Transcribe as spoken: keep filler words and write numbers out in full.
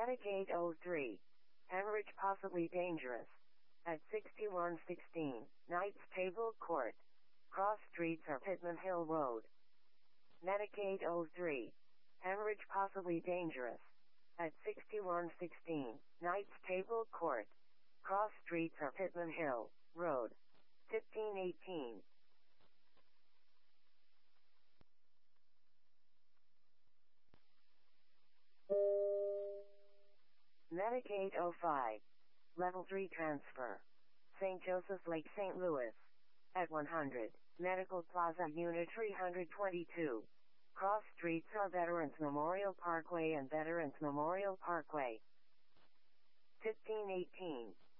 Medicaid oh three. Hemorrhage possibly dangerous. At sixty-one sixteen, Knights Table Court. Cross Streets or Pittman Hill Road. Medicaid oh three. Hemorrhage possibly dangerous. At sixty-one sixteen, Knights Table Court. Cross Streets or Pittman Hill Road. fifteen eighteen. Medicaid oh five. Level three transfer. Saint Joseph's Lake, Saint Louis. At one hundred, Medical Plaza Unit three twenty-two. Cross Streets are Veterans Memorial Parkway and Veterans Memorial Parkway. fifteen eighteen.